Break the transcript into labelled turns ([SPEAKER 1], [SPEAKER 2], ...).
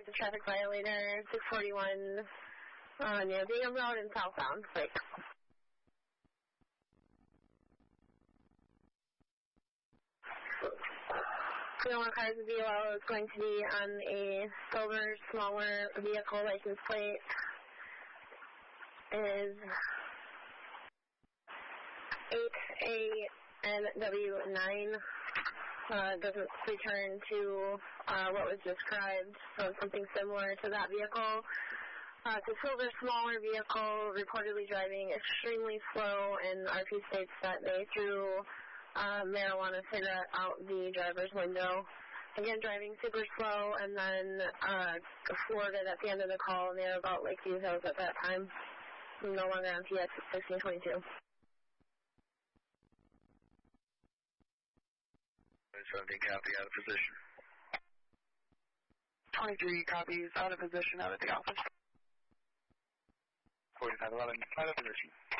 [SPEAKER 1] There's a traffic violator, 641 near Bingham Road and southbound. Right. One cars of DOL is going to be on a silver, smaller vehicle. License plate is 8ANW9. Doesn't return to what was described, so something similar to that vehicle. It's a silver, smaller vehicle, reportedly driving extremely slow, and RP states that they threw marijuana cigarette out the driver's window. Again, driving super slow, and then floored it at the end of the call, and they were about Lakeview Hills at that time. No longer on TX 1622.
[SPEAKER 2] 17 copy, out of position.
[SPEAKER 3] 23 copies, out of position, out of the office.
[SPEAKER 2] 4511, out of position.